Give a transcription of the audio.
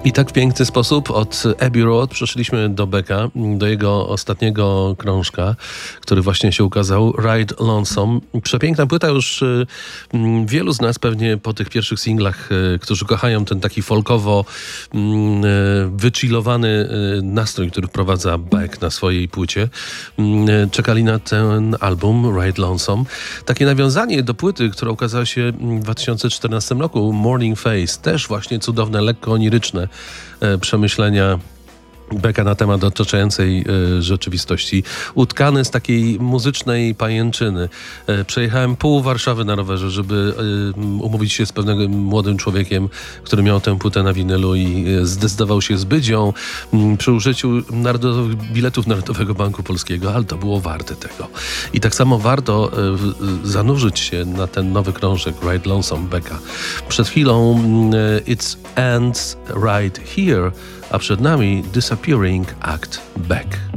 I tak w piękny sposób od Abbey Road przeszliśmy do Becka, do jego ostatniego krążka, który właśnie się ukazał, Ride Lonesome. Przepiękna płyta, już wielu z nas pewnie po tych pierwszych singlach, którzy kochają ten taki folkowo wychillowany nastrój, który wprowadza Beck na swojej płycie, czekali na ten album, Ride Lonesome. Takie nawiązanie do płyty, która ukazała się w 2014 roku, Morning Face, też właśnie cudowne, lekko oniryczne przemyślenia Becka na temat otaczającej rzeczywistości, utkany z takiej muzycznej pajęczyny. Przejechałem pół Warszawy na rowerze, żeby umówić się z pewnym młodym człowiekiem, który miał tę płytę na winylu i zdecydował się zbyć ją przy użyciu biletów Narodowego Banku Polskiego, ale to było warte tego. I tak samo warto zanurzyć się na ten nowy krążek Ride Lonesome Becka. Przed chwilą It Ends Right Here, a przed nami Disappearing Act Beck.